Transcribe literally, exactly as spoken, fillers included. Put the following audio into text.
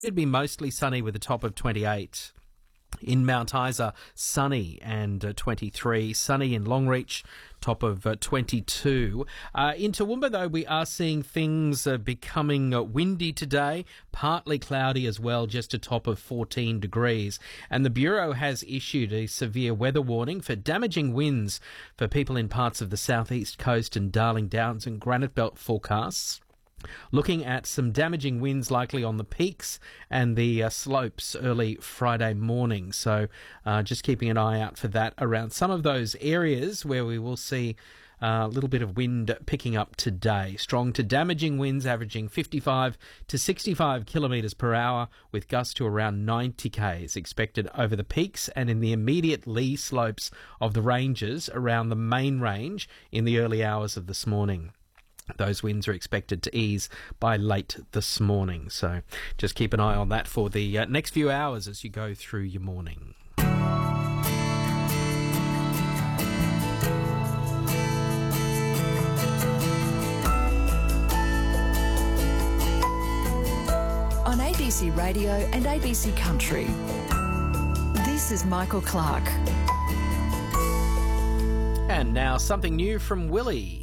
It'd be mostly sunny with a top of twenty-eight. In Mount Isa, sunny and uh, twenty-three. Sunny in Longreach, top of uh, twenty-two. Uh, in Toowoomba, though, we are seeing things uh, becoming uh, windy today, partly cloudy as well, just a top of fourteen degrees. And the Bureau has issued a severe weather warning for damaging winds for people in parts of the southeast coast and Darling Downs and Granite Belt forecasts. Looking at some damaging winds likely on the peaks and the uh, slopes early Friday morning. So uh, just keeping an eye out for that around some of those areas where we will see a little bit of wind picking up today. Strong to damaging winds averaging fifty-five to sixty-five kilometres per hour with gusts to around ninety k's expected over the peaks and in the immediate lee slopes of the ranges around the main range in the early hours of this morning. Those winds are expected to ease by late this morning. So just keep an eye on that for the uh, next few hours as you go through your morning. On A B C Radio and A B C Country, this is Michael Clark. And now something new from Willie.